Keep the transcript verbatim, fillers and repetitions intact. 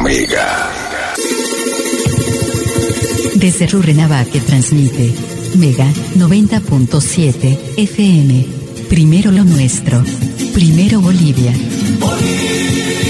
Omega. Desde Rurrenabaque transmite Mega noventa punto siete F M. Primero lo nuestro. Primero Bolivia. Bolivia.